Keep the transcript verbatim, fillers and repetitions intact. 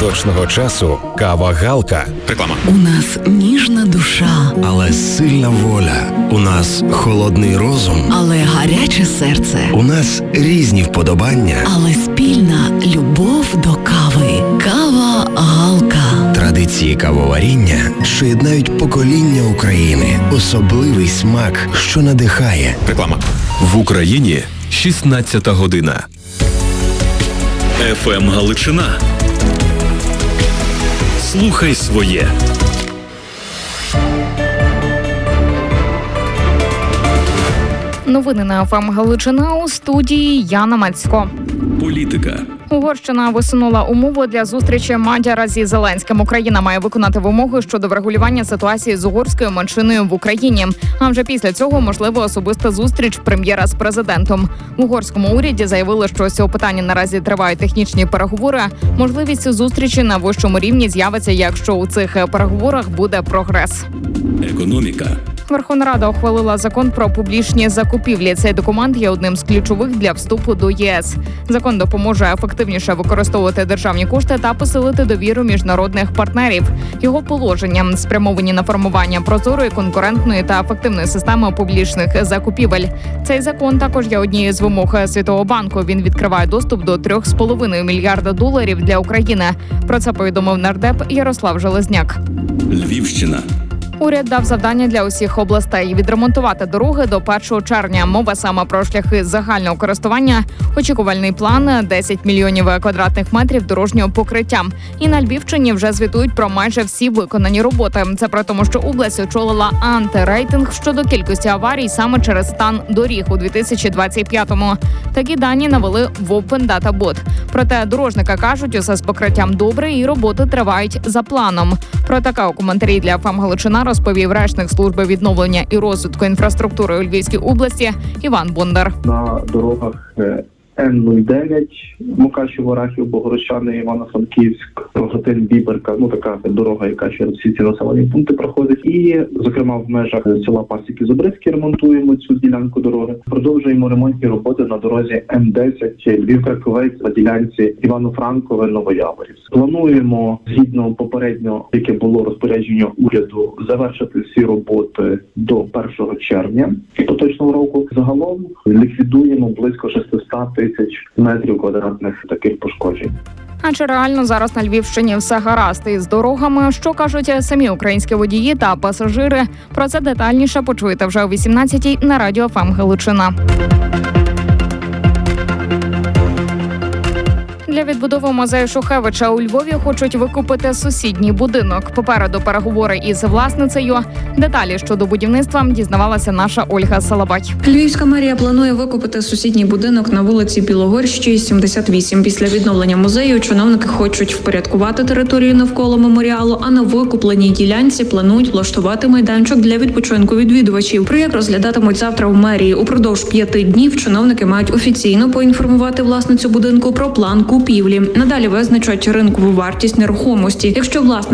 поточного часу кава Галка. Реклама. У нас ніжна душа, але сильна воля. У нас холодний розум, але гаряче серце. У нас різні вподобання, але спільна любов до кави. Кава Галка. Традиції кавоваріння, що єднають покоління України. Особливий смак, що надихає. Реклама. В Україні шістнадцята година. еф ем Галичина. Слухай своє. Новини на еф ем Галичина, у студії Яна Мацько. Політика. Угорщина висунула умову для зустрічі Мадяра зі Зеленським. Україна має виконати вимоги щодо врегулювання ситуації з угорською меншиною в Україні. А вже після цього можлива особиста зустріч прем'єра з президентом. В угорському уряді заявили, що з цього питання наразі тривають технічні переговори. Можливість зустрічі на вищому рівні з'явиться, якщо у цих переговорах буде прогрес. Економіка. Верховна Рада ухвалила закон про публічні закупівлі. Цей документ є одним з ключових для вступу до ЄС. Закон допоможе ефективніше використовувати державні кошти та посилити довіру міжнародних партнерів. Його положення спрямовані на формування прозорої, конкурентної та ефективної системи публічних закупівель. Цей закон також є однією з вимог Світового банку. Він відкриває доступ до три з половиною мільярда доларів для України. Про це повідомив нардеп Ярослав Железняк. Львівщина. Уряд дав завдання для усіх областей відремонтувати дороги до першого червня. Мова саме про шляхи загального користування. Очікувальний план – десять мільйонів квадратних метрів дорожнього покриття. І на Львівщині вже звітують про майже всі виконані роботи. Це при тому, що область очолила антирейтинг щодо кількості аварій саме через стан доріг у дві тисячі двадцять п'ятому. Такі дані навели в Open Data Bot. Проте дорожники кажуть, усе з покриттям добре і роботи тривають за планом. Про таке у коментарі для еф ем Галичина розповів речник служби відновлення і розвитку інфраструктури у Львівській області Іван Бондар. На дорогах Н нуль дев'ять, Мукачево, Рахів, Богородчани, Івано-Франківськ, Рогатин, Біберка, ну така дорога, яка через всі ці населені пункти проходить. І, зокрема, в межах села Пасіки Зубрицькі ремонтуємо цю ділянку дороги. Продовжуємо ремонтні роботи на дорозі М десять, Львів-Краковець, на ділянці Івано-Франкове, Новояворівськ. Плануємо, згідно попередньо, яке було розпорядження уряду, завершити всі роботи до першого червня поточного року. Загалом ліквідуємо близько шістсот тисяч метрів квадратних таких пошкоджень. А чи реально зараз на Львівщині все гаразд із дорогами? Що кажуть самі українські водії та пасажири? Про це детальніше почуєте вже о вісімнадцятій на радіо еф ем Галичина. Для відбудови музею Шухевича у Львові хочуть викупити сусідній будинок. Попереду переговори із власницею. Деталі щодо будівництва дізнавалася наша Ольга Салабай. Львівська мерія планує викупити сусідній будинок на вулиці Білогорщій, сімдесят вісім. Після відновлення музею чиновники хочуть впорядкувати територію навколо меморіалу, а на викупленій ділянці планують влаштувати майданчик для відпочинку відвідувачів. Проєкт розглядатимуть завтра в мерії. Упродовж п'яти днів чиновники мають офіційно поінформувати власницю будинку про план купівлі. Надалі визначать ринкову вартість нерухомості. Якщо власник